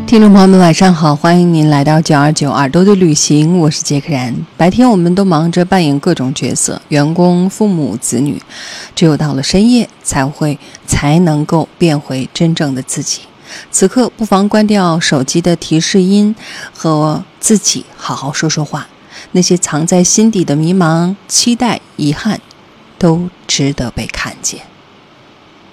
听众朋友们晚上好，欢迎您来到929耳朵的旅行，我是杰克然。白天我们都忙着扮演各种角色，员工、父母、子女，只有到了深夜才能够变回真正的自己。此刻不妨关掉手机的提示音，和自己好好说说话。那些藏在心底的迷茫、期待、遗憾，都值得被看见。